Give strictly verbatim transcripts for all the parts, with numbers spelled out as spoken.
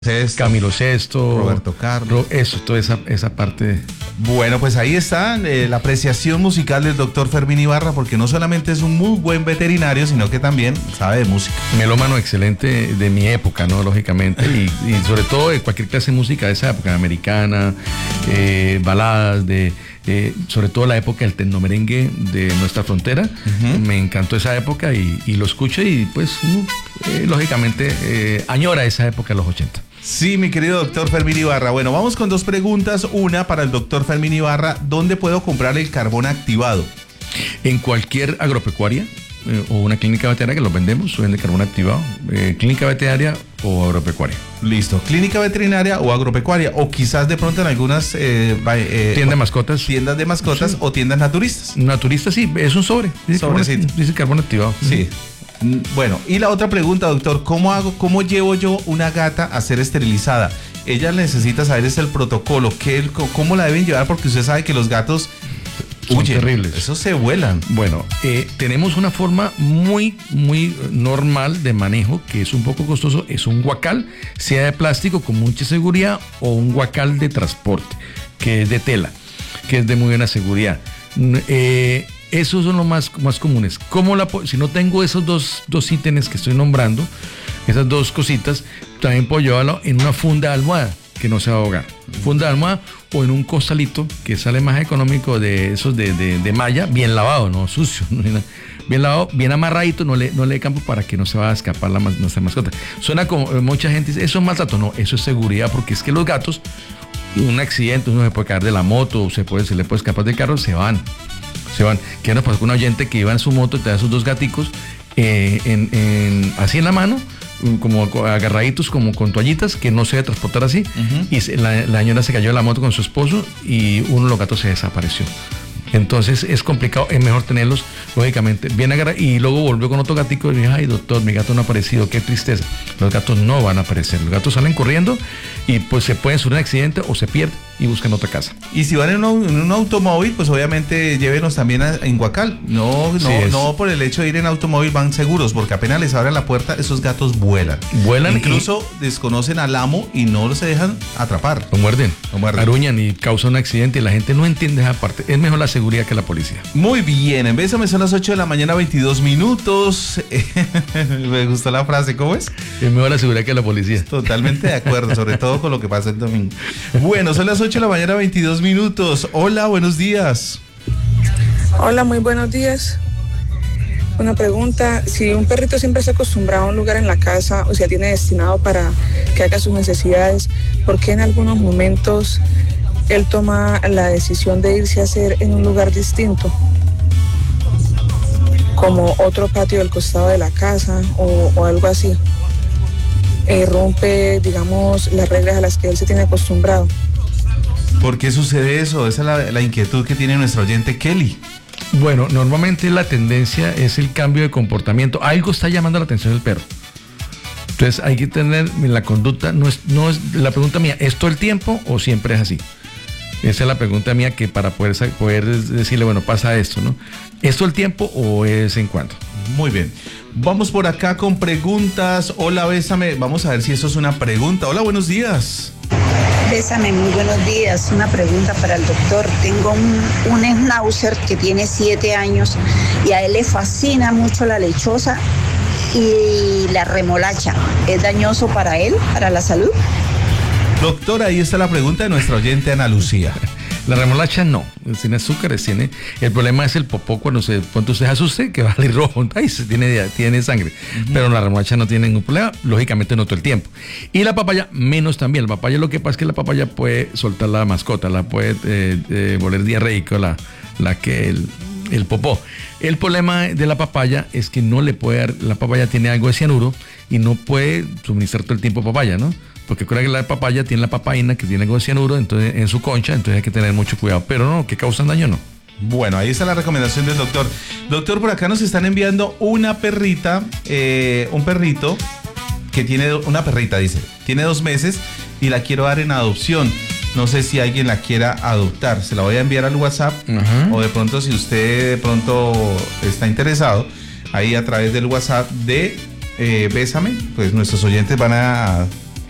Sesto, Camilo Sesto, Roberto Carlos. Ro, eso, toda esa, esa parte. Bueno, pues ahí está eh, la apreciación musical del doctor Fermín Ibarra, porque no solamente es un muy buen veterinario, sino que también sabe de música. Melómano excelente de mi época, ¿no? Lógicamente, y, y sobre todo de cualquier clase de música de esa época, americana, eh, baladas, de eh, sobre todo la época del tecnomerengue de nuestra frontera. Uh-huh. Me encantó esa época y, y lo escucho y pues, no, eh, lógicamente, eh, añora esa época de los ochenta. Sí, mi querido doctor Fermín Ibarra. Bueno, vamos con dos preguntas. Una para el doctor Fermín Ibarra. ¿Dónde puedo comprar el carbón activado? En cualquier agropecuaria eh, o una clínica veterinaria que los vendemos, vende carbón activado. Eh, clínica veterinaria o agropecuaria. Listo. Clínica veterinaria o agropecuaria. O quizás de pronto en algunas eh, eh, tiendas de mascotas. Tiendas de mascotas sí. O tiendas naturistas. Naturistas, sí. Es un sobre. Dice Sobrecito. Carbón, dice carbón activado. Sí. Bueno, y la otra pregunta, doctor, ¿cómo hago, cómo llevo yo una gata a ser esterilizada? Ella necesita saber es el protocolo, ¿qué, cómo la deben llevar? Porque usted sabe que los gatos son huyen, terribles. Esos se vuelan. Bueno, eh, tenemos una forma muy, muy normal de manejo, que es un poco costoso, es un guacal, sea de plástico con mucha seguridad, o un guacal de transporte, que es de tela, que es de muy buena seguridad. Eh, Esos son los más, más comunes. ¿Cómo la, si no tengo esos dos, dos ítems que estoy nombrando, esas dos cositas, también puedo llevarlo en una funda de almohada que no se va a ahogar. Funda de almohada o en un costalito que sale más económico de esos de, de, de malla, bien lavado, no sucio, bien lavado, bien amarradito, no le, no le dé campo para que no se vaya a escapar la, nuestra mascota. Suena como mucha gente dice, eso es maltrato. No, eso es seguridad, porque es que los gatos, un accidente, uno se puede caer de la moto, se, puede, se le puede escapar del carro, se van. Se van. ¿Qué nos pasó con un oyente que iba en su moto y te da sus dos gaticos eh, en, en, así en la mano, como agarraditos, como con toallitas, que no se debe transportar así? Uh-huh. Y se, la, la señora se cayó de la moto con su esposo y uno de los gatos se desapareció. Entonces es complicado, es mejor tenerlos, lógicamente, bien agarrados. Y luego volvió con otro gatico y me dijo, ay doctor, mi gato no ha aparecido, qué tristeza. Los gatos no van a aparecer, los gatos salen corriendo y pues se pueden sufrir un accidente o se pierden y buscan otra casa. Y si van en un, en un automóvil, pues obviamente llévenos también a, en Guacal. No, no, sí no por el hecho de ir en automóvil van seguros, porque apenas les abren la puerta, esos gatos vuelan. Vuelan. Incluso y... desconocen al amo y no se dejan atrapar. Lo muerden, lo muerden, aruñan y causan un accidente y la gente no entiende esa parte. Es mejor la seguridad que la policía. Muy bien, en Bésame son las ocho de la mañana, veintidós minutos. Me gustó la frase, ¿cómo es? Es mejor la seguridad que la policía. Totalmente de acuerdo, sobre todo con lo que pasa el domingo. Bueno, son las ocho de la mañana, veintidós minutos. Hola, buenos días. Hola, muy buenos días. Una pregunta, si un perrito siempre está acostumbrado a un lugar en la casa, o sea, tiene destinado para que haga sus necesidades, ¿por qué en algunos momentos él toma la decisión de irse a hacer en un lugar distinto? Como otro patio del costado de la casa o, o algo así. Eh, rompe, digamos, las reglas a las que él se tiene acostumbrado. ¿Por qué sucede eso? Esa es la, la inquietud que tiene nuestro oyente Kelly. Bueno, normalmente la tendencia es el cambio de comportamiento. Algo está llamando la atención del perro. Entonces hay que tener la conducta, no es, no es la pregunta mía, ¿es todo el tiempo o siempre es así? Esa es la pregunta mía, que para poder, poder decirle, bueno, pasa esto, ¿no? ¿Es todo el tiempo o es en cuando? Muy bien. Vamos por acá con preguntas. Hola, Bésame. Vamos a ver si eso es una pregunta. Hola, buenos días. Bésame, muy buenos días. Una pregunta para el doctor. Tengo un, un schnauzer que tiene siete años y a él le fascina mucho la lechosa y la remolacha. ¿Es dañoso para él, para la salud? Doctor, ahí está la pregunta de nuestra oyente Ana Lucía. La remolacha no, tiene azúcares, tiene. El problema es el popó cuando se cuando se asuste, que va a salir rojo, ay, se tiene, tiene sangre. Uh-huh. Pero la remolacha no tiene ningún problema, lógicamente no todo el tiempo. Y la papaya, menos también. La papaya, lo que pasa es que la papaya puede soltar la mascota, la puede eh, eh, volver diarreico, la, la que el, el popó. El problema de la papaya es que no le puede dar, la papaya tiene algo de cianuro y no puede suministrar todo el tiempo papaya, ¿no? Porque creo que la papaya tiene la papaína que tiene algo de cianuro entonces, en su concha, entonces hay que tener mucho cuidado. Pero no, que causan daño no. Bueno, ahí está la recomendación del doctor. Doctor, por acá nos están enviando una perrita, eh, un perrito que tiene, una perrita dice, tiene dos meses y la quiero dar en adopción. No sé si alguien la quiera adoptar. Se la voy a enviar al WhatsApp. Uh-huh. O de pronto, si usted de pronto está interesado, ahí a través del WhatsApp de eh, Bésame, pues nuestros oyentes van a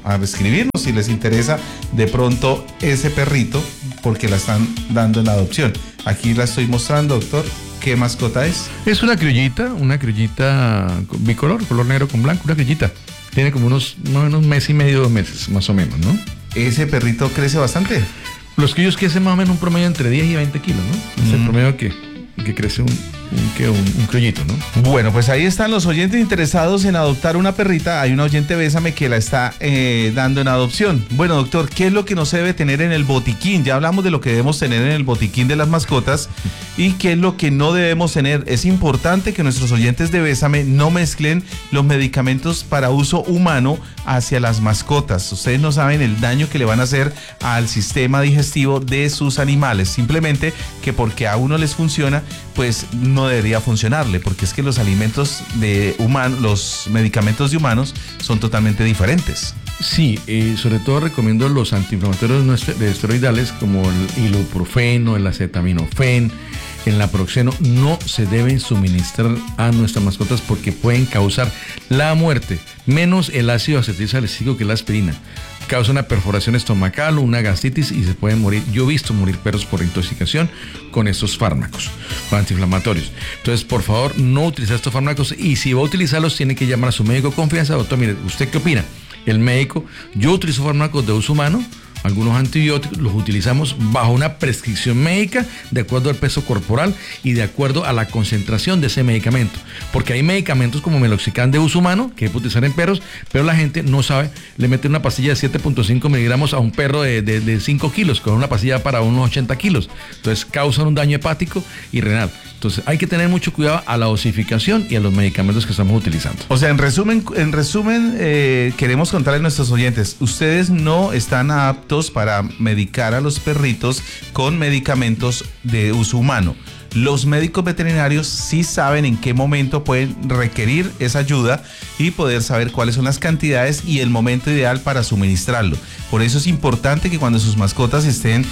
a escribirnos si les interesa de pronto ese perrito, porque la están dando en adopción. Aquí la estoy mostrando, doctor. ¿Qué mascota es? Es una criollita, una criollita bicolor, color negro con blanco, una criollita. Tiene como unos, más o menos un mes y medio, dos meses, más o menos, ¿no? ¿Ese perrito crece bastante? Los criollos crecen más o menos un promedio entre diez y veinte kilos, ¿no? Es mm. el promedio que, que crece un, un, que un, un criollito, ¿no? Bueno, pues ahí están los oyentes interesados en adoptar una perrita. Hay una oyente, Bésame, que la está eh, dando en adopción. Bueno, doctor, ¿qué es lo que no se debe tener en el botiquín? Ya hablamos de lo que debemos tener en el botiquín de las mascotas. ¿Y qué es lo que no debemos tener? Es importante que nuestros oyentes de Bésame no mezclen los medicamentos para uso humano hacia las mascotas. Ustedes no saben el daño que le van a hacer al sistema digestivo de sus animales. Simplemente que porque a uno les funciona, pues no debería funcionarle, porque es que los alimentos de humanos, los medicamentos de humanos son totalmente diferentes. Sí, eh, sobre todo recomiendo los antiinflamatorios no esteroidales como el ibuprofeno, el acetaminofén, el naproxeno. No se deben suministrar a nuestras mascotas porque pueden causar la muerte, menos el ácido acetilsalicílico, que es la aspirina. Causa una perforación estomacal o una gastritis y se pueden morir. Yo he visto morir perros por intoxicación con estos fármacos, con antiinflamatorios. Entonces, por favor, no utilice estos fármacos, y si va a utilizarlos, tiene que llamar a su médico de confianza. Doctor, mire, ¿usted qué opina? El médico, yo utilizo fármacos de uso humano, algunos antibióticos los utilizamos bajo una prescripción médica de acuerdo al peso corporal y de acuerdo a la concentración de ese medicamento, porque hay medicamentos como Meloxicam de uso humano que hay que utilizar en perros, pero la gente no sabe, le mete una pastilla de siete punto cinco miligramos a un perro de, de, de cinco kilos, con una pastilla para unos ochenta kilos, entonces causan un daño hepático y renal. Entonces hay que tener mucho cuidado a la dosificación y a los medicamentos que estamos utilizando. O sea, en resumen, en resumen eh, queremos contarle a nuestros oyentes, ustedes no están aptos para medicar a los perritos con medicamentos de uso humano. Los médicos veterinarios sí saben en qué momento pueden requerir esa ayuda y poder saber cuáles son las cantidades y el momento ideal para suministrarlo. Por eso es importante que cuando sus mascotas estén,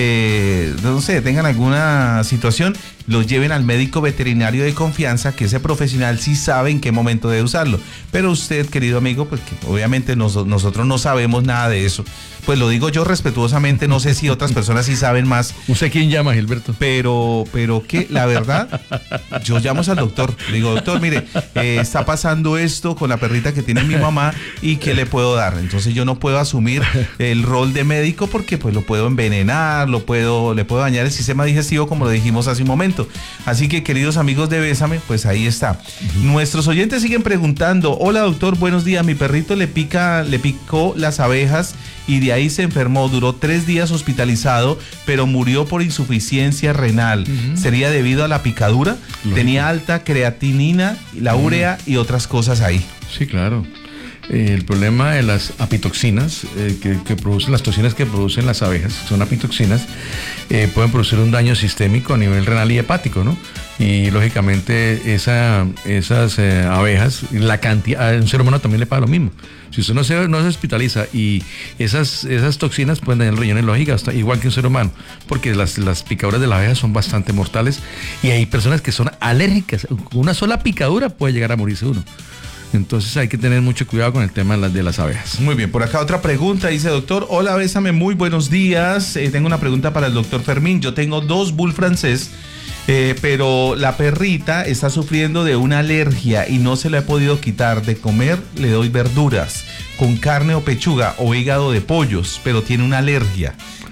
eh, no sé, tengan alguna situación, los lleven al médico veterinario de confianza, que ese profesional sí sabe en qué momento debe usarlo. Pero usted, querido amigo, pues que obviamente nos, nosotros no sabemos nada de eso. Pues lo digo yo respetuosamente, no sé si otras personas sí saben más. ¿Usted quién llama, Gilberto? Pero, pero que la verdad, yo llamo al doctor. Le digo, doctor, mire, eh, está pasando esto con la perrita que tiene mi mamá y ¿qué le puedo dar? Entonces yo no puedo asumir el rol de médico porque pues lo puedo envenenar, lo puedo, le puedo dañar el sistema digestivo, como lo dijimos hace un momento. Así que, queridos amigos de Bésame, pues ahí está. Uh-huh. Nuestros oyentes siguen preguntando, hola doctor, buenos días, mi perrito le pica, le picó las abejas y de ahí se enfermó, duró tres días hospitalizado, pero murió por insuficiencia renal. Uh-huh. ¿Sería debido a la picadura? Lógico. Tenía alta creatinina, la urea uh-huh. y otras cosas ahí. Sí, claro. Eh, el problema de las apitoxinas, eh, que, que producen las toxinas que producen las abejas, son apitoxinas, eh, pueden producir un daño sistémico a nivel renal y hepático, ¿no? Y lógicamente esa, esas eh, abejas, la cantidad, a un ser humano también le pasa lo mismo. Si usted no se, no se hospitaliza y esas, esas toxinas pueden dañar el riñón y los hígados, igual que un ser humano, porque las, las picaduras de las abejas son bastante mortales y hay personas que son alérgicas. Con una sola picadura puede llegar a morirse uno. Entonces hay que tener mucho cuidado con el tema de las, de las abejas. Muy bien, por acá otra pregunta, dice doctor, hola Bésame, muy buenos días, eh, tengo una pregunta para el doctor Fermín. Yo tengo dos bull francés, eh, pero la perrita está sufriendo de una alergia y no se la he podido quitar. De comer le doy verduras con carne o pechuga o hígado de pollos, pero tiene una alergia.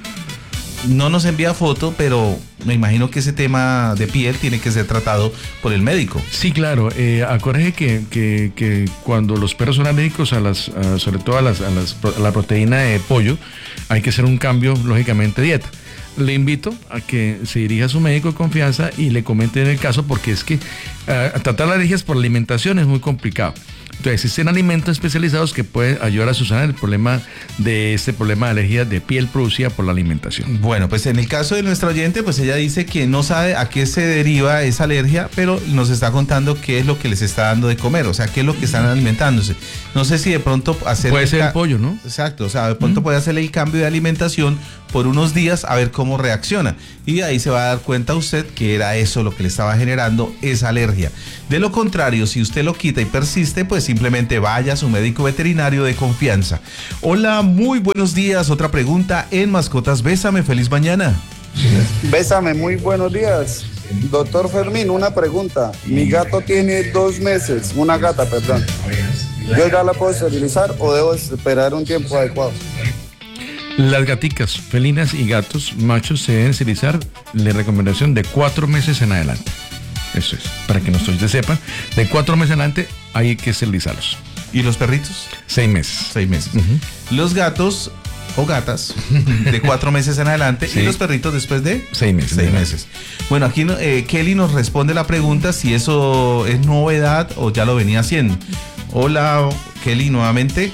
No nos envía foto, pero me imagino que ese tema de piel tiene que ser tratado por el médico. Sí, claro. Eh, acuérdese que, que, que cuando los perros son alérgicos a las, a, sobre todo a, las, a, las, a la proteína de pollo, hay que hacer un cambio, lógicamente, de dieta. Le invito a que se dirija a su médico de confianza y le comente en el caso, porque es que uh, tratar las alergias por alimentación es muy complicado. Entonces existen alimentos especializados que pueden ayudar a solucionar el problema de este problema de alergia de piel producida por la alimentación. Bueno, pues en el caso de nuestra oyente, pues ella dice que no sabe a qué se deriva esa alergia, pero nos está contando qué es lo que les está dando de comer, o sea, qué es lo que están alimentándose. No sé si de pronto hacer... Puede ser ca- el pollo, ¿no? Exacto, o sea, de pronto mm. puede hacerle el cambio de alimentación por unos días a ver cómo reacciona. Y ahí se va a dar cuenta usted que era eso lo que le estaba generando esa alergia. De lo contrario, si usted lo quita y persiste, pues simplemente vaya a su médico veterinario de confianza. Hola, muy buenos días. Otra pregunta en Mascotas Bésame. Feliz mañana. Bésame, muy buenos días. Doctor Fermín, una pregunta. Mi gato tiene dos meses, una gata, perdón. ¿Yo ya la puedo esterilizar o debo esperar un tiempo adecuado? Las gaticas, felinas y gatos machos se deben esterilizar, de recomendación de cuatro meses en adelante. Eso es, para que nuestros oyentes sepan, de cuatro meses en adelante hay que esterilizarlos. ¿Y los perritos? Seis meses. Seis meses. Uh-huh. Los gatos o gatas de cuatro meses en adelante, sí. Y los perritos después de seis meses. Seis meses. Bueno, aquí eh, Kelly nos responde la pregunta si eso es novedad o ya lo venía haciendo. Hola, Kelly, nuevamente.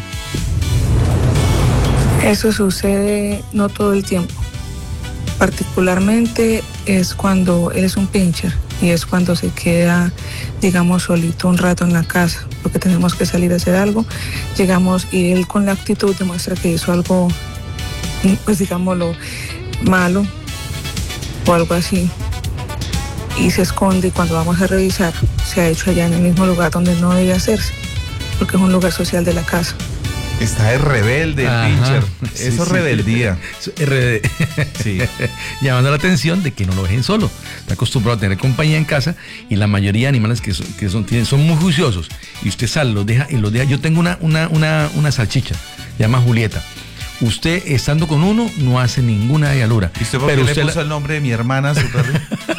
Eso sucede no todo el tiempo. Particularmente es cuando él es un pincher y es cuando se queda, digamos, solito un rato en la casa, porque tenemos que salir a hacer algo, llegamos y él con la actitud demuestra que hizo algo, pues digámoslo, malo o algo así, y se esconde, y cuando vamos a revisar se ha hecho allá en el mismo lugar donde no debe hacerse, porque es un lugar social de la casa. Está de rebelde el pincher. Sí, Eso es sí. rebeldía. R D. Sí. Llamando la atención de que no lo dejen solo. Está acostumbrado a tener compañía en casa y la mayoría de animales que son, que son, tienen, son muy juiciosos. Y usted sale, los deja y los deja. Yo tengo una, una, una, una salchicha, se llama Julieta. Usted estando con uno no hace ninguna dialura. ¿Y usted por qué pero le usted puso la... el nombre de mi hermana, su perro?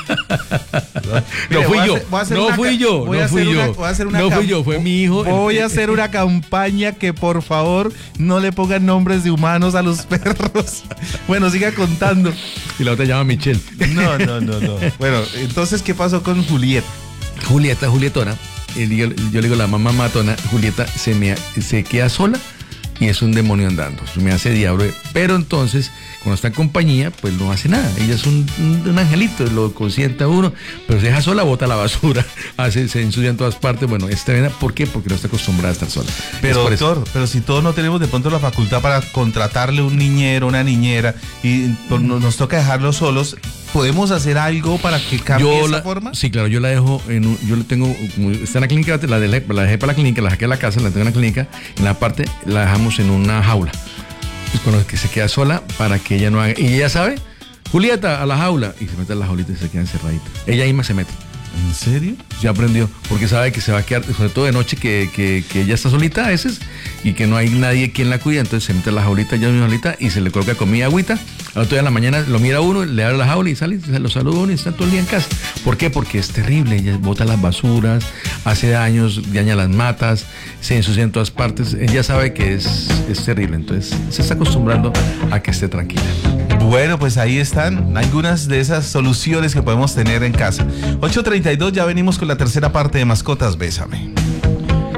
No fui yo, no fui yo, no fui yo, no fui yo, fue mi hijo. Voy a hacer una campaña que por favor no le pongan nombres de humanos a los perros. Bueno, siga contando. Y la otra llama Michelle. No, no, no, no. Bueno, entonces, ¿qué pasó con Julieta? Julieta, Julietona, yo, yo le digo la mamá matona, Julieta se, me, se queda sola y es un demonio andando, me hace diablo. Pero entonces, cuando está en compañía, pues no hace nada. Ella es un, un, un angelito, lo consienta uno, pero se deja sola, bota la basura, hace, se ensucia en todas partes. Bueno, esta vena, ¿por qué? Porque no está acostumbrada a estar sola. Pero doctor, eso. Pero si todos no tenemos de pronto la facultad para contratarle un niñero, una niñera, y pues, mm. nos toca dejarlos solos, ¿podemos hacer algo para que cambie yo esa la, forma? Sí, claro, yo la dejo, en un, yo le tengo, como está en la clínica, la, de, la dejé para la clínica, la saqué a la casa, la tengo en la clínica, en la parte la dejamos en una jaula. Pues con lo que se queda sola para que ella no haga. Y ella sabe, Julieta, a la jaula. Y se mete a la jaulita y se queda encerradita. Ella misma se mete. ¿En serio? Ya aprendió, porque sabe que se va a quedar, sobre todo de noche, que, que, que ella está solita a veces y que no hay nadie quien la cuida, entonces se mete a la jaulita, ella misma solita, y se le coloca comida, agüita. Al otro día en la mañana lo mira uno, le abre la jaula y sale, se lo saluda uno y está todo el día en casa. ¿Por qué? Porque es terrible, ella bota las basuras, hace daños, daña las matas, se ensucia en todas partes, ella sabe que es, es terrible, entonces se está acostumbrando a que esté tranquila. Bueno, pues ahí están algunas de esas soluciones que podemos tener en casa. ocho treinta y dos, ya venimos con la tercera parte de Mascotas Bésame.